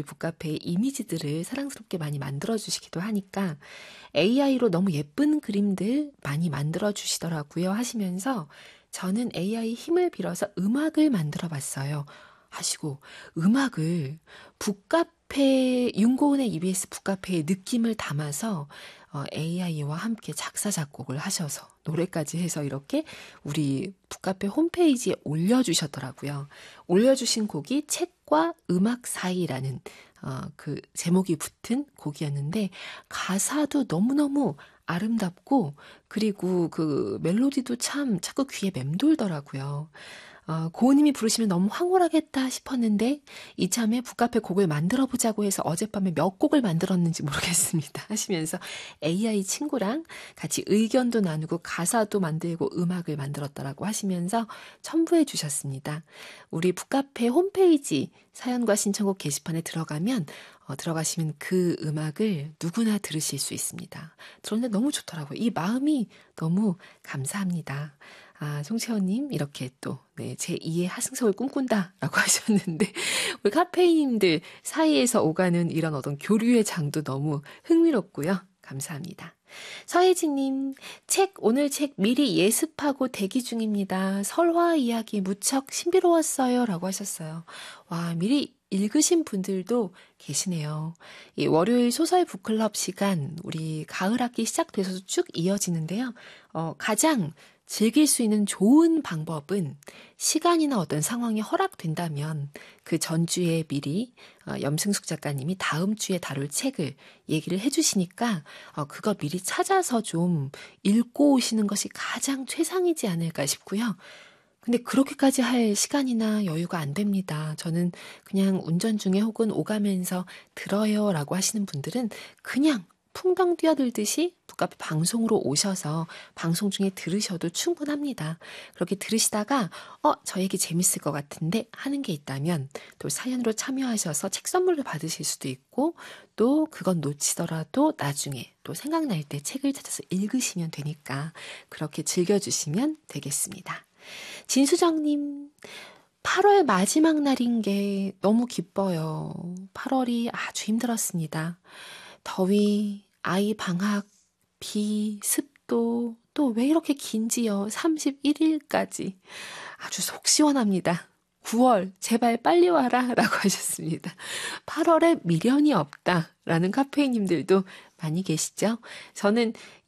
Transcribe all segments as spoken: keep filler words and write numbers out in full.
우리 북카페의 이미지들을 사랑스럽게 많이 만들어주시기도 하니까 에이아이로 너무 예쁜 그림들 많이 만들어주시더라고요 하시면서 저는 에이아이 힘을 빌어서 음악을 만들어 봤어요 하시고 음악을 북카페 윤고은의 이비에스 북카페의 느낌을 담아서 어, 에이아이와 함께 작사 작곡을 하셔서 노래까지 해서 이렇게 우리 북카페 홈페이지에 올려주셨더라고요. 올려주신 곡이 책과 음악 사이라는 어, 그 제목이 붙은 곡이었는데 가사도 너무너무 아름답고 그리고 그 멜로디도 참 자꾸 귀에 맴돌더라고요. 어, 고은님이 부르시면 너무 황홀하겠다 싶었는데 이참에 북카페 곡을 만들어 보자고 해서 어젯밤에 몇 곡을 만들었는지 모르겠습니다 하시면서 에이아이 친구랑 같이 의견도 나누고 가사도 만들고 음악을 만들었다라고 하시면서 첨부해 주셨습니다. 우리 북카페 홈페이지 사연과 신청곡 게시판에 들어가면 어, 들어가시면 그 음악을 누구나 들으실 수 있습니다. 들었는데 너무 좋더라고요. 이 마음이 너무 감사합니다. 아, 송채원님, 이렇게 또, 네, 제이의 하승석을 꿈꾼다, 라고 하셨는데, 우리 카페인님들 사이에서 오가는 이런 어떤 교류의 장도 너무 흥미롭고요. 감사합니다. 서혜진님, 책, 오늘 책 미리 예습하고 대기 중입니다. 설화 이야기 무척 신비로웠어요. 라고 하셨어요. 와, 미리 읽으신 분들도 계시네요. 이 월요일 소설 북클럽 시간, 우리 가을 학기 시작돼서 쭉 이어지는데요. 어, 가장 즐길 수 있는 좋은 방법은 시간이나 어떤 상황이 허락된다면 그 전주에 미리 염승숙 작가님이 다음 주에 다룰 책을 얘기를 해주시니까 그거 미리 찾아서 좀 읽고 오시는 것이 가장 최상이지 않을까 싶고요. 근데 그렇게까지 할 시간이나 여유가 안 됩니다. 저는 그냥 운전 중에 혹은 오가면서 들어요 라고 하시는 분들은 그냥 풍덩 뛰어들듯이 북카페 방송으로 오셔서 방송 중에 들으셔도 충분합니다. 그렇게 들으시다가 어, 저 얘기 재밌을 것 같은데 하는 게 있다면 또 사연으로 참여하셔서 책 선물을 받으실 수도 있고 또 그건 놓치더라도 나중에 또 생각날 때 책을 찾아서 읽으시면 되니까 그렇게 즐겨주시면 되겠습니다. 진수정님, 팔월 마지막 날인 게 너무 기뻐요. 팔월이 아주 힘들었습니다. 더위, 아이 방학, 비, 습도, 또 왜 이렇게 긴지요? 삼십일 일까지. 아주 속 시원합니다. 구월, 제발 빨리 와라 라고 하셨습니다. 팔월에 미련이 없다 라는 카페인님들도 많이 계시죠? 저는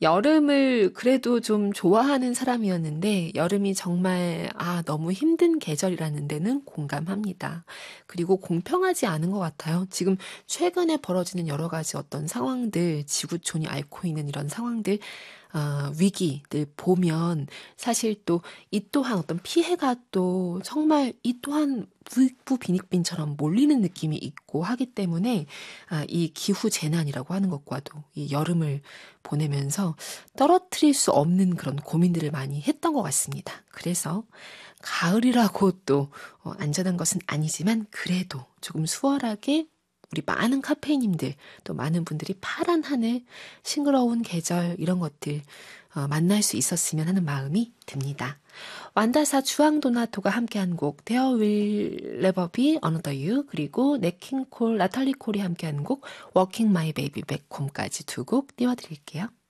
여름을 그래도 좀 좋아하는 사람이었는데 여름이 정말 아 너무 힘든 계절이라는 데는 공감합니다. 그리고 공평하지 않은 것 같아요. 지금 최근에 벌어지는 여러 가지 어떤 상황들, 지구촌이 앓고 있는 이런 상황들, 어, 위기들 보면 사실 또 이 또한 어떤 피해가 또 정말 이 또한 부익부 빈익빈처럼 몰리는 느낌이 있고 하기 때문에 아, 이 기후 재난이라고 하는 것과도 이 여름을 보내면서 떨어뜨릴 수 없는 그런 고민들을 많이 했던 것 같습니다. 그래서 가을이라고 또 어, 안전한 것은 아니지만 그래도 조금 수월하게 우리 많은 카페인님들 또 많은 분들이 파란 하늘, 싱그러운 계절 이런 것들 어, 만날 수 있었으면 하는 마음이 듭니다. 완다사 주앙도나토가 함께한 곡 There Will Never Be Another You 그리고 네킹콜, 나탈리 콜이 함께한 곡 Walking My Baby Back Home까지 두 곡 띄워드릴게요.